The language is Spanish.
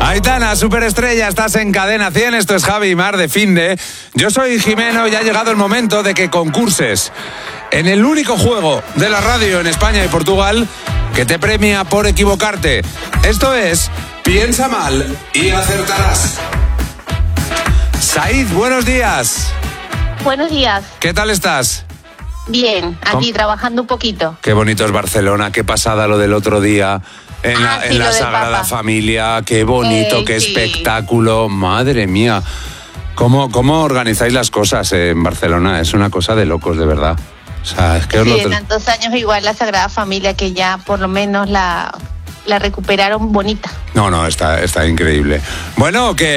Aitana, superestrella, estás en Cadena 100, esto es Javi y Mar de Finde. Yo soy Jimeno y ha llegado el momento de que concurses en el único juego de la radio en España y Portugal que te premia por equivocarte. Esto es Piensa Mal y Acertarás. Said, buenos días. Buenos días. ¿Qué tal estás? Bien, aquí trabajando un poquito. Qué bonito es Barcelona, qué pasada lo del otro día en la Sagrada Papa. Familia, qué bonito, qué sí. espectáculo, madre mía. ¿Cómo organizáis las cosas en Barcelona? Es una cosa de locos, de verdad. O sea, es que os Sí, lo... en tantos años igual la Sagrada Familia que ya por lo menos la recuperaron bonita. No, está increíble. Bueno, que